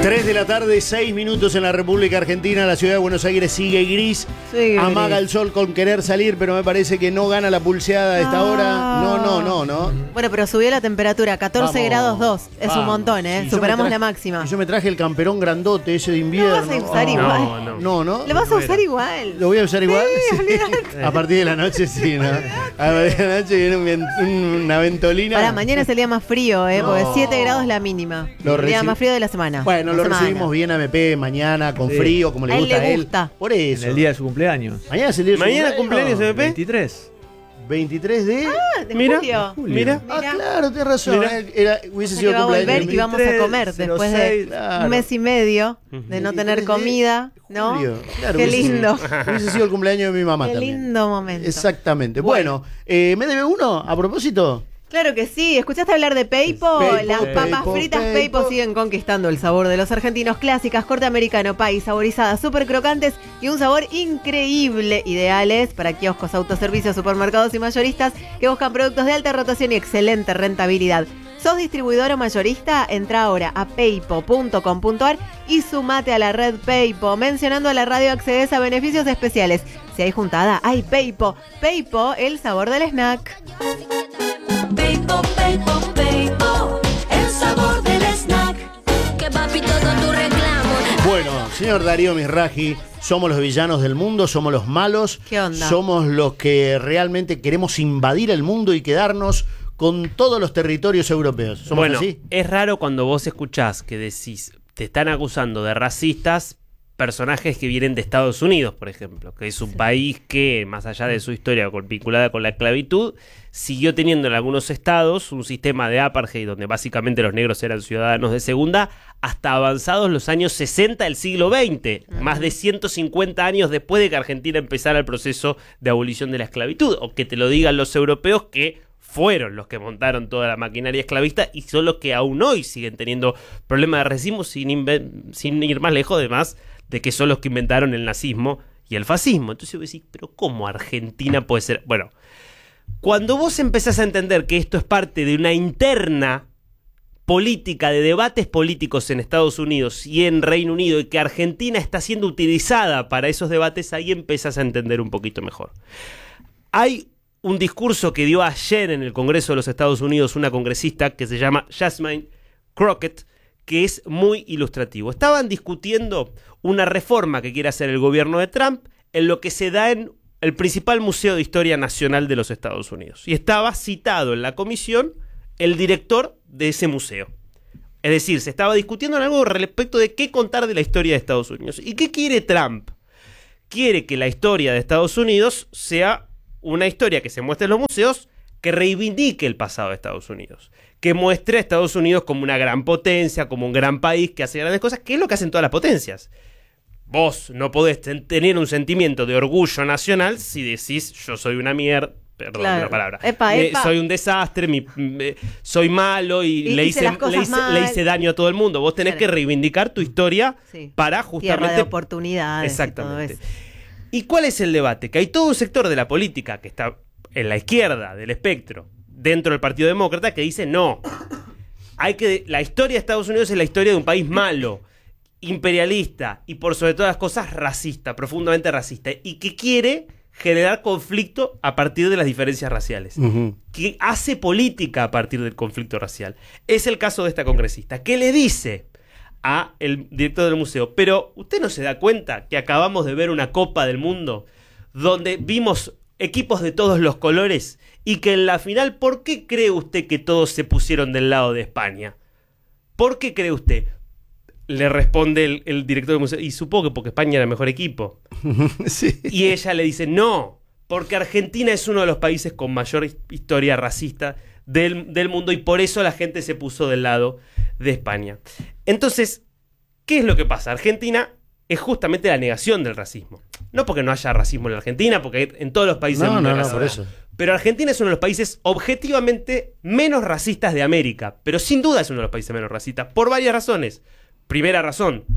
3 de la tarde, 6 minutos en la República Argentina. La ciudad de Buenos Aires sigue gris. Amaga el sol con querer salir, pero me parece que no gana la pulseada a esta hora. No. Bueno, pero subió la temperatura, 14 grados 2. Es un montón, ¿eh? Superamos la máxima. Y yo me traje el camperón grandote ese de invierno. Lo vas a usar igual. No. Lo vas a usar igual. ¿Lo voy a usar igual? Sí. A partir de la noche, sí, ¿no? A partir de la noche viene una ventolina. Para mañana es el día más frío, porque 7 grados la mínima. El día más frío de la semana. Bueno, lo recibimos bien a MP mañana, con frío, como le gusta a él. Por eso. En el día de su cumpleaños. Mañana es el día de su cumpleaños MP. 23 de... julio. Mira. Ah, claro, tienes razón. Hubiese sido que va a volver y vamos a comer 06, después de un mes y medio de no tener comida, ¿no? Claro, qué lindo. Hubiese sido el cumpleaños de mi mamá qué también. Qué lindo momento. Exactamente. Bueno, ¿me debe uno a propósito? Claro que sí. ¿Escuchaste hablar de Peipo? Las papas fritas Peipo siguen conquistando el sabor de los argentinos. Clásicas, corte americano, país, saborizadas, súper crocantes y un sabor increíble. Ideales para kioscos, autoservicios, supermercados y mayoristas que buscan productos de alta rotación y excelente rentabilidad. ¿Sos distribuidor o mayorista? Entra ahora a peipo.com.ar y sumate a la red Peipo. Mencionando a la radio accedes a beneficios especiales. Si hay juntada, hay Peipo. Peipo, el sabor del snack. Peipo, el sabor del snack. Que papi todo tu reclamo. Bueno, señor Darío Mizrahi, somos los villanos del mundo, somos los malos. ¿Qué onda? Somos los que realmente queremos invadir el mundo y quedarnos con todos los territorios europeos. ¿Somos así? Es raro cuando vos escuchás que decís, te están acusando de racistas personajes que vienen de Estados Unidos, por ejemplo, que es un país que, más allá de su historia vinculada con la esclavitud, siguió teniendo en algunos estados un sistema de apartheid donde básicamente los negros eran ciudadanos de segunda hasta avanzados los años 60 del siglo XX, más de 150 años después de que Argentina empezara el proceso de abolición de la esclavitud, o que te lo digan los europeos que fueron los que montaron toda la maquinaria esclavista y son los que aún hoy siguen teniendo problemas de racismo sin ir más lejos, además de que son los que inventaron el nazismo y el fascismo. Entonces vos decís, ¿pero cómo Argentina puede ser? Bueno, cuando vos empezás a entender que esto es parte de una interna política, de debates políticos en Estados Unidos y en Reino Unido, y que Argentina está siendo utilizada para esos debates, ahí empezás a entender un poquito mejor. Hay un discurso que dio ayer en el Congreso de los Estados Unidos una congresista que se llama Jasmine Crockett, que es muy ilustrativo. Estaban discutiendo una reforma que quiere hacer el gobierno de Trump en lo que se da en el principal museo de historia nacional de los Estados Unidos. Y estaba citado en la comisión el director de ese museo. Es decir, se estaba discutiendo en algo respecto de qué contar de la historia de Estados Unidos. ¿Y qué quiere Trump? Quiere que la historia de Estados Unidos sea una historia que se muestre en los museos, que reivindique el pasado de Estados Unidos, que muestre a Estados Unidos como una gran potencia, como un gran país que hace grandes cosas, que es lo que hacen todas las potencias. Vos no podés tener un sentimiento de orgullo nacional si decís yo soy una mierda, perdón la palabra, soy un desastre, soy malo y le hice daño a todo el mundo. Vos tenés que reivindicar tu historia para justamente... Tierra de oportunidades. Exactamente. ¿Y cuál es el debate? Que hay todo un sector de la política que está en la izquierda del espectro, dentro del Partido Demócrata, que dice no. La historia de Estados Unidos es la historia de un país malo, imperialista y por sobre todas las cosas racista, profundamente racista, y que quiere generar conflicto a partir de las diferencias raciales, que hace política a partir del conflicto racial. Es el caso de esta congresista, que le dice a el director del museo, pero ¿usted no se da cuenta que acabamos de ver una Copa del Mundo donde vimos equipos de todos los colores y que en la final, ¿por qué cree usted que todos se pusieron del lado de España? ¿Por qué cree usted? Le responde el director del museo, y supongo que porque España era el mejor equipo. Sí. Y ella le dice, no, porque Argentina es uno de los países con mayor historia racista del mundo y por eso la gente se puso del lado de España. Entonces, ¿qué es lo que pasa? Argentina es justamente la negación del racismo. No porque no haya racismo en la Argentina, porque en todos los países no, por eso. Pero Argentina es uno de los países objetivamente menos racistas de América. Pero sin duda es uno de los países menos racistas, por varias razones. Primera razón,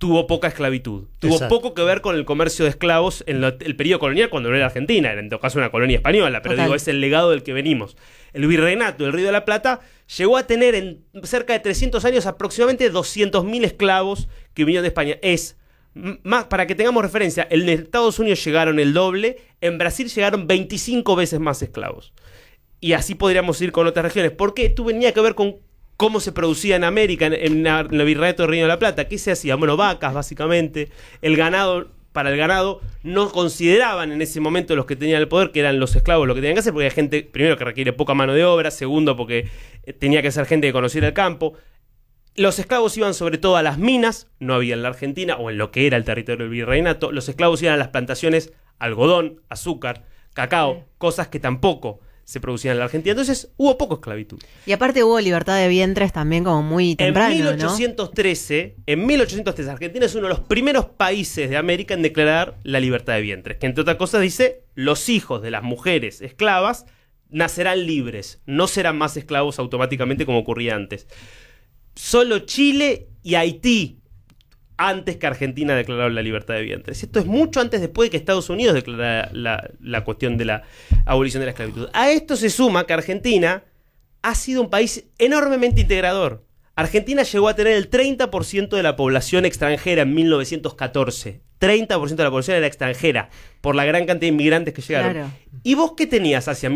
tuvo poca esclavitud. Tuvo poco que ver con el comercio de esclavos en el periodo colonial, cuando no era Argentina, era en todo caso una colonia española, pero digo, es el legado del que venimos. El virreinato del Río de la Plata llegó a tener en cerca de 300 años aproximadamente 200.000 esclavos que vinieron de España. Más, para que tengamos referencia, en Estados Unidos llegaron el doble, en Brasil llegaron 25 veces más esclavos. Y así podríamos ir con otras regiones. ¿Por qué? Esto venía que ver con cómo se producía en América, en el virreinato del Río de la Plata. ¿Qué se hacía? Bueno, vacas, básicamente. El ganado, para el ganado, no consideraban en ese momento los que tenían el poder, que eran los esclavos, lo que tenían que hacer, porque hay gente, primero, que requiere poca mano de obra, segundo, porque tenía que ser gente que conociera el campo. Los esclavos iban sobre todo a las minas, no había en la Argentina, o en lo que era el territorio del virreinato. Los esclavos iban a las plantaciones, algodón, azúcar, cacao, cosas que tampoco se producían en la Argentina. Entonces hubo poco esclavitud. Y aparte hubo libertad de vientres también como muy temprano, en 1813, Argentina es uno de los primeros países de América en declarar la libertad de vientres, que entre otras cosas dice, los hijos de las mujeres esclavas nacerán libres, no serán más esclavos automáticamente como ocurría antes. Solo Chile y Haití antes que Argentina declararon la libertad de vientres. Esto es mucho antes después de que Estados Unidos declarara la cuestión de la abolición de la esclavitud. A esto se suma que Argentina ha sido un país enormemente integrador. Argentina llegó a tener el 30% de la población extranjera en 1914. 30% de la población era extranjera por la gran cantidad de inmigrantes que llegaron. Claro. ¿Y vos qué tenías hacia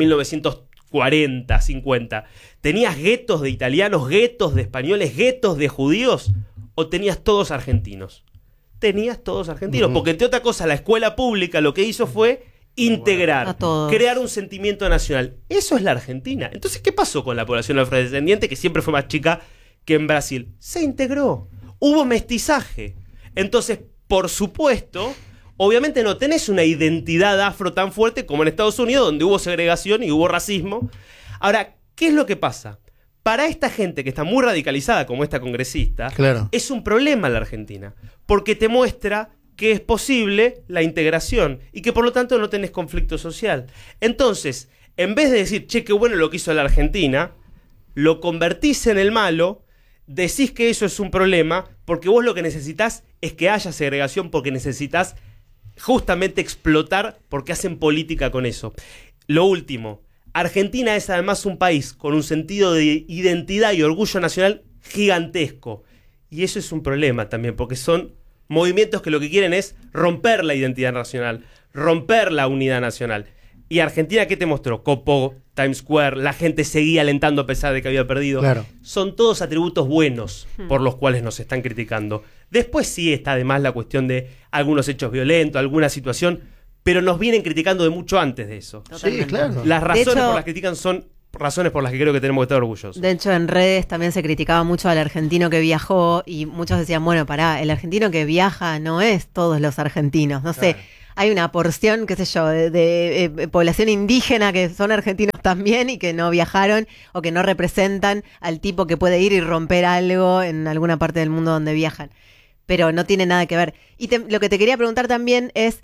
1940, 50? ¿Tenías guetos de italianos, guetos de españoles, guetos de judíos? ¿O tenías todos argentinos? Tenías todos argentinos, porque entre otra cosa la escuela pública lo que hizo fue integrar, crear un sentimiento nacional. Eso es la Argentina. Entonces, ¿qué pasó con la población afrodescendiente, que siempre fue más chica que en Brasil? Se integró, hubo mestizaje. Entonces, por supuesto, obviamente no tenés una identidad afro tan fuerte como en Estados Unidos, donde hubo segregación y hubo racismo. Ahora, ¿qué es lo que pasa? Para esta gente que está muy radicalizada, como esta congresista, claro, es un problema la Argentina, porque te muestra que es posible la integración y que por lo tanto no tenés conflicto social. Entonces, en vez de decir, che, qué bueno lo que hizo la Argentina, lo convertís en el malo, decís que eso es un problema, porque vos lo que necesitas es que haya segregación, porque necesitas justamente explotar, porque hacen política con eso. Lo último, Argentina es además un país con un sentido de identidad y orgullo nacional gigantesco. Y eso es un problema también, porque son movimientos que lo que quieren es romper la identidad nacional, romper la unidad nacional. ¿Y Argentina qué te mostró? Copo, Times Square, la gente seguía alentando a pesar de que había perdido. Claro. Son todos atributos buenos por los cuales nos están criticando. Después sí está además la cuestión de algunos hechos violentos, alguna situación, pero nos vienen criticando de mucho antes de eso. Sí, claro. Las razones por las que critican son razones por las que creo que tenemos que estar orgullosos. De hecho, en redes también se criticaba mucho al argentino que viajó y muchos decían, bueno, pará, el argentino que viaja no es todos los argentinos. No sé, hay una porción, qué sé yo, de población indígena que son argentinos también y que no viajaron o que no representan al tipo que puede ir y romper algo en alguna parte del mundo donde viajan. Pero no tiene nada que ver. Y lo que te quería preguntar también es,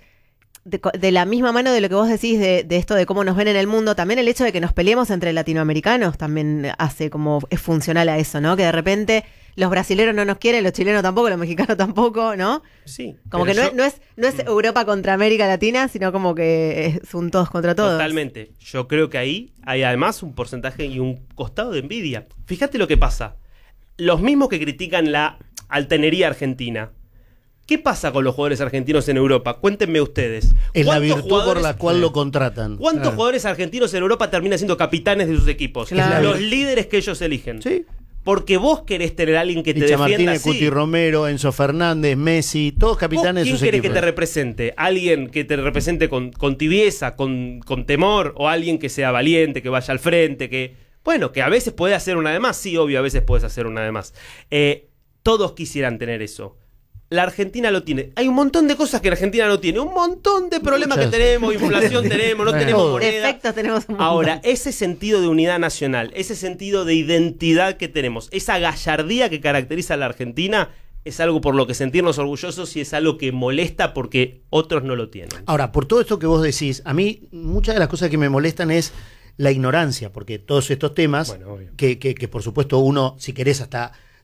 de la misma mano de lo que vos decís de esto de cómo nos ven en el mundo, también el hecho de que nos peleemos entre latinoamericanos también hace como es funcional a eso, ¿no? Que de repente los brasileños no nos quieren, los chilenos tampoco, los mexicanos tampoco, ¿no? Sí. Como que no es Europa contra América Latina, sino como que es un todos contra todos. Totalmente. Yo creo que ahí hay además un porcentaje y un costado de envidia. Fíjate lo que pasa. Los mismos que critican la altanería argentina, ¿qué pasa con los jugadores argentinos en Europa? Cuéntenme ustedes. Es la virtud por la cual lo contratan. ¿Cuántos jugadores argentinos en Europa terminan siendo capitanes de sus equipos? Claro. Los líderes que ellos eligen. Sí. Porque vos querés tener a alguien que te Licha defienda Martínez, así. Cuti Romero, Enzo Fernández, Messi, todos capitanes de sus ¿Quién querés equipos. que te represente? ¿Alguien que te represente con tibieza, con temor? ¿O alguien que sea valiente, que vaya al frente? Bueno, que a veces puede hacer una de más. Sí, obvio, a veces puedes hacer una de más. Todos quisieran tener eso. La Argentina lo tiene. Hay un montón de cosas que la Argentina no tiene. Un montón de problemas que tenemos. Inflación tenemos, no tenemos moneda. Defectos tenemos un montón. Ahora, ese sentido de unidad nacional, ese sentido de identidad que tenemos, esa gallardía que caracteriza a la Argentina, es algo por lo que sentirnos orgullosos y es algo que molesta porque otros no lo tienen. Ahora, por todo esto que vos decís, a mí muchas de las cosas que me molestan es la ignorancia, porque todos estos temas, Bueno, obvio. que por supuesto uno, si querés, hasta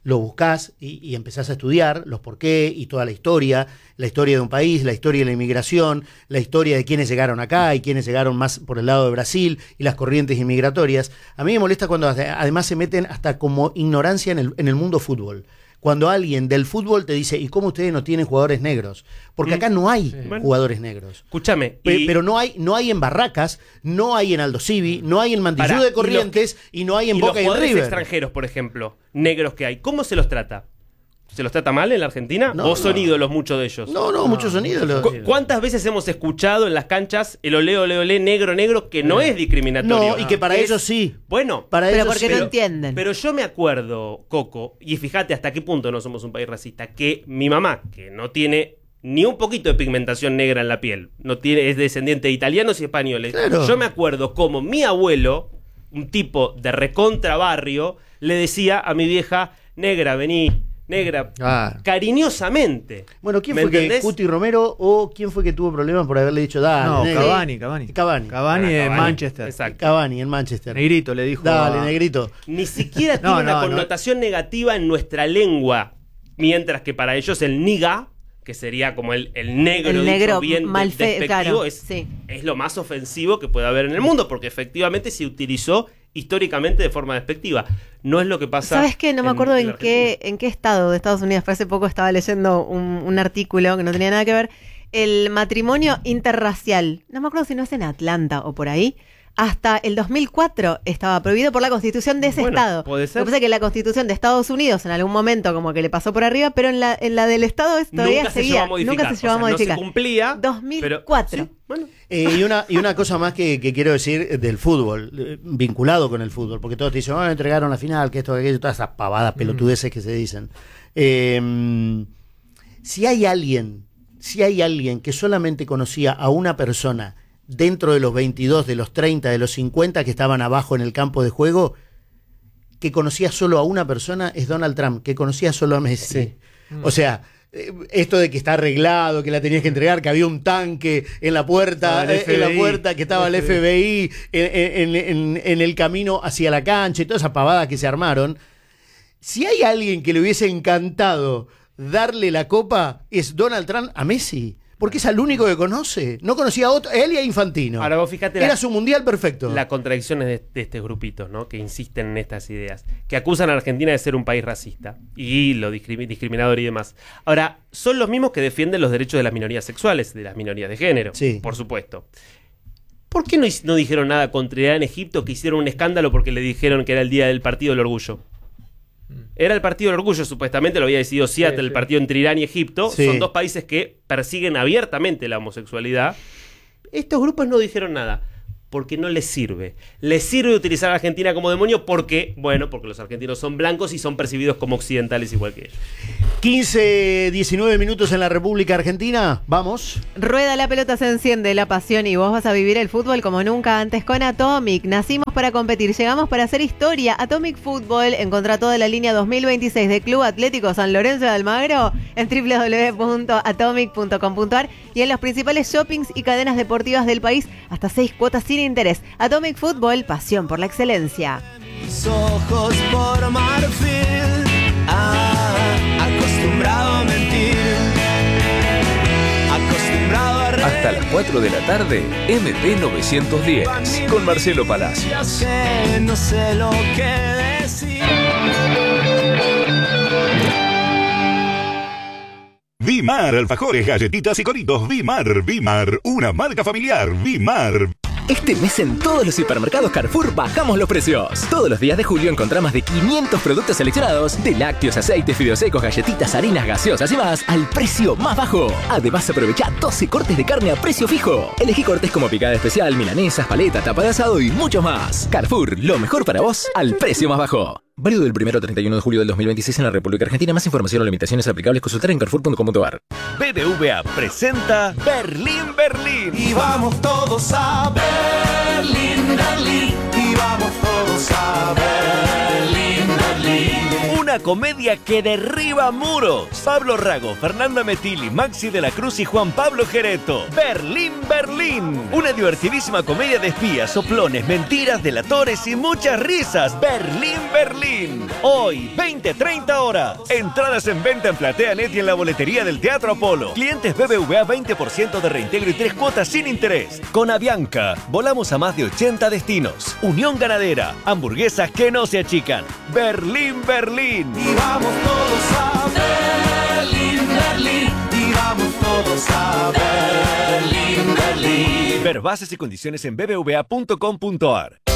lo buscás y empezás a estudiar los por qué y toda la historia de un país, la historia de la inmigración, la historia de quiénes llegaron acá y quiénes llegaron más por el lado de Brasil y las corrientes inmigratorias. A mí me molesta cuando además se meten hasta como ignorancia en el mundo fútbol. Cuando alguien del fútbol te dice, ¿y cómo ustedes no tienen jugadores negros? Porque acá no hay jugadores negros. Escúchame. Pero no hay en Barracas, no hay en Aldo Civi, no hay en Mantillú de Corrientes y no hay en Boca y los River. Extranjeros, por ejemplo, negros que hay, ¿cómo se los trata? ¿Se los trata mal en la Argentina? No, ¿O son ídolos muchos de ellos? No, muchos son ídolos. ¿Cuántas veces hemos escuchado en las canchas el olé, olé, olé, negro, negro, que no es discriminatorio? No, y que para ellos sí. Bueno, para pero ellos porque sí. no entienden. Pero yo me acuerdo, Coco, y fíjate hasta qué punto no somos un país racista, que mi mamá, que no tiene ni un poquito de pigmentación negra en la piel, es descendiente de italianos y españoles. Claro. Yo me acuerdo como mi abuelo, un tipo de recontra barrio, le decía a mi vieja, negra, vení. Negra, cariñosamente. Bueno, ¿quién fue que Cuti Romero o quién fue que tuvo problemas por haberle dicho dale? No, negra? Cavani en Manchester. Exacto. Cavani en Manchester. Negrito le dijo. Dale, negrito. Ni siquiera tiene una connotación negativa en nuestra lengua, mientras que para ellos el niga, que sería como el negro, el negro bien mal despectivo, claro, es sí. lo más ofensivo que puede haber en el mundo, porque efectivamente se utilizó históricamente de forma despectiva. No es lo que pasa. ¿Sabes qué? No me acuerdo en qué estado de Estados Unidos. Hace poco estaba leyendo un artículo que no tenía nada que ver. El matrimonio interracial. No me acuerdo si no es en Atlanta o por ahí. Hasta el 2004 estaba prohibido por la constitución de ese estado. Puede ser. Lo que pasa es que la constitución de Estados Unidos en algún momento como que le pasó por arriba, pero en la del estado todavía seguía. Nunca se llevó a modificar. No se cumplía. 2004. Pero, sí, bueno. Y una cosa más que quiero decir del fútbol, vinculado con el fútbol, porque todos te dicen, entregaron la final, que esto, que aquello, todas esas pavadas, pelotudeces que se dicen. Si hay alguien que solamente conocía a una persona dentro de los 22, de los 30, de los 50 que estaban abajo en el campo de juego, que conocía solo a una persona, es Donald Trump, que conocía solo a Messi. Sí. O sea, esto de que está arreglado, que la tenías que entregar, que había un tanque en la puerta, que estaba el FBI en el camino hacia la cancha y toda esa pavada que se armaron. Si hay alguien que le hubiese encantado darle la copa, es Donald Trump a Messi. Porque es el único que conoce. No conocía a otro. Él y a Infantino. Ahora vos fíjate. Era su mundial perfecto. Las contradicciones de estos grupitos, ¿no? Que insisten en estas ideas. Que acusan a Argentina de ser un país racista. Y lo discriminador y demás. Ahora, son los mismos que defienden los derechos de las minorías sexuales, de las minorías de género. Sí. Por supuesto. ¿Por qué no dijeron nada contra Irán en Egipto, que hicieron un escándalo porque le dijeron que era el día del Partido del Orgullo? Era el Partido del Orgullo, supuestamente lo había decidido Seattle, el partido entre Irán y Egipto. Sí. Son dos países que persiguen abiertamente la homosexualidad. Estos grupos no dijeron nada, porque no les sirve. Les sirve utilizar a Argentina como demonio porque los argentinos son blancos y son percibidos como occidentales igual que ellos. 15, 19 minutos en la República Argentina. Vamos. Rueda la pelota, se enciende la pasión y vos vas a vivir el fútbol como nunca antes con Atomic. Nacimos para competir, llegamos para hacer historia. Atomic Fútbol, encontrá toda la línea 2026 de Club Atlético San Lorenzo de Almagro en www.atomic.com.ar y en los principales shoppings y cadenas deportivas del país, hasta 6 cuotas sin interés. Atomic Fútbol, pasión por la excelencia. Mis ojos por marfil, acostumbrado a mentir, acostumbrado a reír. Hasta las 4 de la tarde, MP 910, con Marcelo Palacios. No sé lo que decir. Vimar, alfajores, galletitas y coritos. Vimar, una marca familiar. Vimar. Este mes en todos los supermercados Carrefour bajamos los precios. Todos los días de julio encontrá más de 500 productos seleccionados, de lácteos, aceites, fideos secos, galletitas, harinas, gaseosas y más, al precio más bajo. Además aprovecha 12 cortes de carne a precio fijo. Elegí cortes como picada especial, milanesas, paleta, tapa de asado y mucho más. Carrefour, lo mejor para vos, al precio más bajo. Válido del 1 al 31 de julio del 2026 en la República Argentina. Más información o limitaciones aplicables consultar en carrefour.com.ar. BBVA presenta Berlín, Berlín. Y vamos todos a Berlín, Berlín. Y vamos todos a Berlín, Berlín. Una una comedia que derriba muros. Pablo Rago, Fernanda Metilli, Maxi de la Cruz y Juan Pablo Gereto. Berlín, Berlín. Una divertidísima comedia de espías, soplones, mentiras, delatores y muchas risas. Berlín, Berlín. Hoy, 20-30 horas. Entradas en venta en PlateaNet y en la boletería del Teatro Apolo. Clientes BBVA 20% de reintegro y 3 cuotas sin interés. Con Avianca, volamos a más de 80 destinos. Unión Ganadera, hamburguesas que no se achican. Berlín, Berlín. Y vamos todos a Berlín, Berlín. Y vamos todos a Berlín, Berlín. Ver bases y condiciones en bbva.com.ar.